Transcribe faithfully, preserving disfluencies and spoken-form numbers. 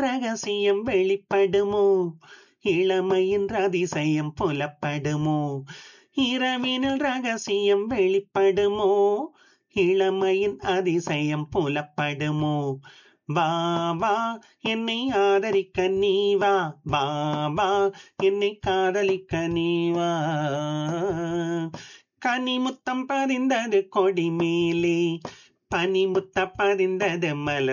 ரகசியம் வெளிப்படுமோ இளமையின் அதிசயம் புலப்படுமோ இரவினில் ரகசியம் வெளிப்படுமோ இளமையின் அதிசயம் புலப்படுமோ வா வா என்னை ஆதரிக்க நீ வா வா வா என்னை காதலிக்க நீ வா கனிமுத்தம் பதிந்தது கொடி மேலே பனிமுத்த பதிந்தது மலர்